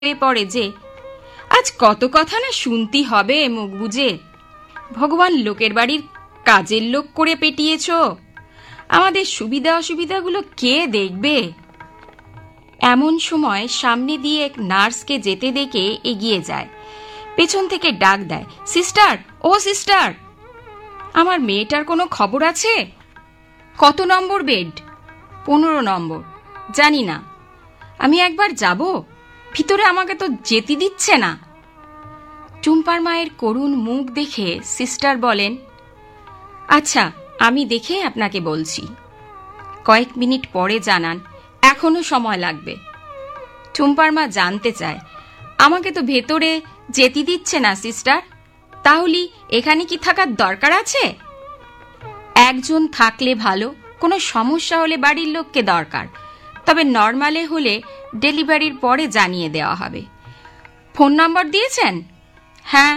পড়ে যে আজ কত কথা না শুনতে হবে মুখ বুঝে। ভগবান লোকের বাড়ির কাজের লোক করে পেটিয়েছ, আমাদের সুবিধা অসুবিধাগুলো কে দেখবে? এমন সময় সামনে দিয়ে এক নার্সকে যেতে দেখে এগিয়ে যায়, পেছন থেকে ডাক দেয়, সিস্টার, ও সিস্টার, আমার মেয়েটার কোনো খবর আছে? কত নম্বর বেড? 15 নম্বর। জানি না, আমি একবার যাব, ভিতরে আমাকে তো যেতে দিচ্ছে না। টুম্পার মায়ের করুণ মুখ দেখে সিস্টার বলেন, আচ্ছা আমি দেখে আপনাকে বলছি। কয়েক মিনিট পরে জানান, এখনো সময় লাগবে। টুম্পার মা জানতে চায়, আমাকে তো ভেতরে যেতে দিচ্ছে না সিস্টার, তাহলে এখানে কি থাকার দরকার আছে? একজন থাকলে ভালো, কোনো সমস্যা হলে বাড়ির লোককে দরকার, তবে নর্মালে হলে ডেলিভারির পরে জানিয়ে দেওয়া হবে। ফোন নাম্বার দিয়েছেন? হ্যাঁ।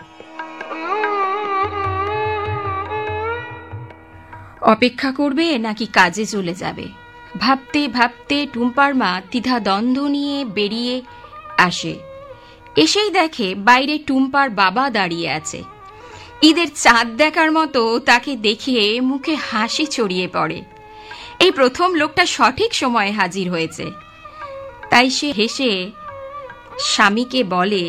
অপেক্ষা করবে নাকি কাজে চলে যাবে? ভাবতে ভাবতে টুম্পার মা দ্বিধাদ্বন্দ্ব নিয়ে বেরিয়ে আসে। এসেই দেখে বাইরে টুম্পার বাবা দাঁড়িয়ে আছে। ঈদের চাঁদ দেখার মতো তাকে দেখে মুখে হাসি ছড়িয়ে পড়ে। এই প্রথম লোকটা সঠিক সময়ে হাজির হয়েছে। তাই সে হেসে স্বামীকে বলে,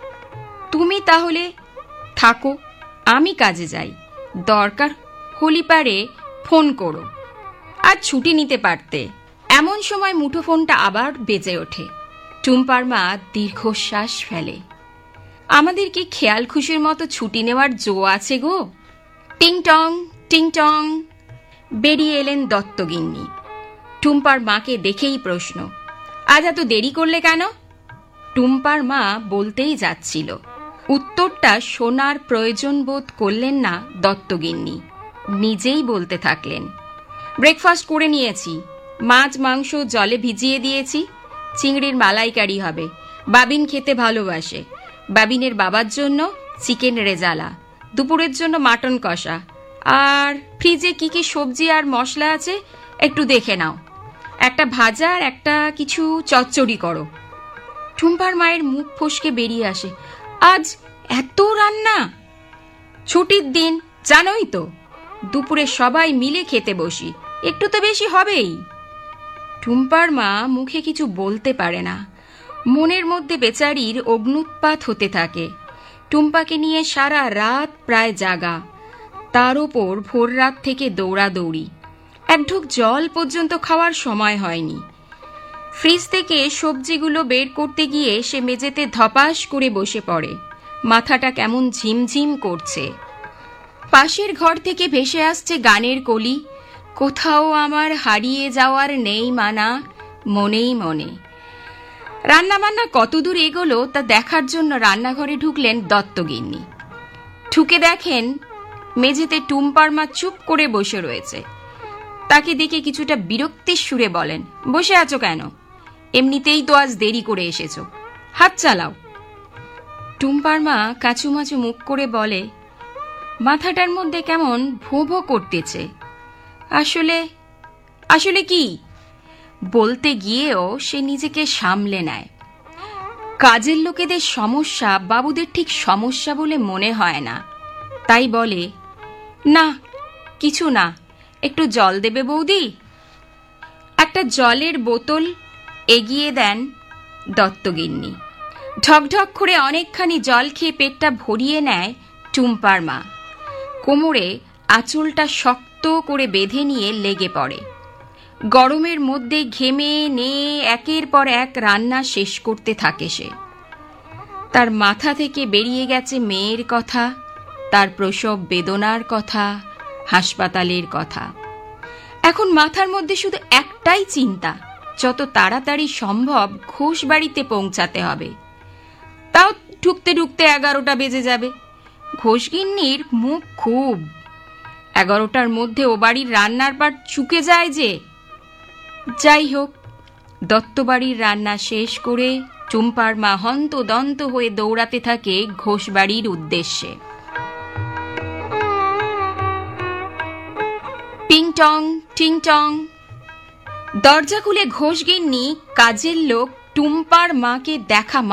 তুমি তাহলে থাকো, আমি কাজে যাই, দরকার হলি পারে ফোন করো, আর ছুটি নিতে পারতে। এমন সময় মুঠোফোনটা আবার বেজে ওঠে। টুম্পার মা দীর্ঘশ্বাস ফেলে। আমাদের কি খেয়াল খুশির মতো ছুটি নেওয়ার জো আছে গো? টিং টং টিং টং। বেরিয়ে এলেন দত্তগিন্নি। টুম্পার মাকে দেখেই প্রশ্ন, আজ এত দেরি করলে কেন? টুম্পার মা বলতেই যাচ্ছিল, উত্তরটা শোনার প্রয়োজন বোধ করলেন না দত্তগিন্নি, নিজেই বলতে থাকলেন, ব্রেকফাস্ট করে নিয়েছি, মাছ মাংস জলে ভিজিয়ে দিয়েছি, চিংড়ির মালাইকারি হবে, বাবিন খেতে ভালোবাসে, বাবিনের বাবার জন্য চিকেন রেজালা, দুপুরের জন্য মাটন কষা, আর ফ্রিজে কি কি সবজি আর মশলা আছে একটু দেখে নাও, একটা ভাজা আর একটা কিছু চচ্চড়ি করো। টুম্পার মায়ের মুখ ফসকে বেরিয়ে আসে, আজ এত রান্না? ছুটির দিন জানোই তো, দুপুরে সবাই মিলে খেতে বসি, একটু তো বেশি হবেই। টুম্পার মা মুখে কিছু বলতে পারে না, মনের মধ্যে বেচারির অগ্নুৎপাত হতে থাকে। টুম্পাকে নিয়ে সারা রাত প্রায় জাগা, তার ওপর ভোর রাত থেকে দৌড়াদৌড়ি, এক ঢোক জল পর্যন্ত খাওয়ার সময় হয়নি। ফ্রিজ থেকে সবজিগুলো বের করতে গিয়ে সে মেঝেতে ধপাস করে বসে পড়ে, মাথাটা কেমন ঝিমঝিম করছে। পাশের ঘর থেকে ভেসে আসছে গানের কলি, কোথাও আমার হারিয়ে যাওয়ার নেই মানা, মনেই মনে। রান্নাবান্না কতদূর এগোলো তা দেখার জন্য রান্নাঘরে ঢুকলেন দত্তগিন্নি। ঢুকে দেখেন মেঝেতে টুম্পার মা চুপ করে বসে রয়েছে। তাকে দেখে কিছুটা বিরক্তির সুরে বলেন, বসে আছো কেন? এমনিতেই তো আজ দেরি করে এসেছো, হাত চালাও। টুম্পার মা কাচুমাচু মুখ করে বলে, মাথাটার মধ্যে কেমন ভো ভো করতেছে। আসলে আসলে কি? বলতে গিয়েও সে নিজেকে সামলে নেয়। কাজের লোকেদের সমস্যা বাবুদের ঠিক সমস্যা বলে মনে হয় না, তাই বলে, না কিছু না, একটু জল দেবে বৌদি? একটা জলের বোতল এগিয়ে দেন দত্তগিন্নি। ঢকঢক করে অনেকখানি জল খেয়ে পেটটা ভরিয়ে নেয় টুম্পার মা। কোমরে আঁচলটা শক্ত করে বেঁধে নিয়ে লেগে পড়ে। গরমের মধ্যে ঘেমে নিয়ে একের পর এক রান্না শেষ করতে থাকে সে। তার মাথা থেকে বেরিয়ে গেছে মেয়ের কথা, তার প্রসব বেদনার কথা, হাসপাতালের কথা। এখন মাথার মধ্যে শুধু একটাই চিন্তা, যত তাড়াতাড়ি সম্ভব ঘোষ বাড়িতে পৌঁছাতে হবে। তাও ঢুকতে ঢুকতে 11টা বেজে যাবে। ঘোষগিন্নির মুখ খুব, 11টার মধ্যে ও বাড়ির রান্নার পাট চুকে যায় যে। যাই হোক, দত্তবাড়ির রান্না শেষ করে টুম্পার মা হন্তদন্ত হয়ে দৌড়াতে থাকে ঘোষবাড়ির উদ্দেশ্যে। টিং টং টিং টং। দরজা খুলে ঘোষগিন্নি কাজের লোক টুম্পার মাকে দেখা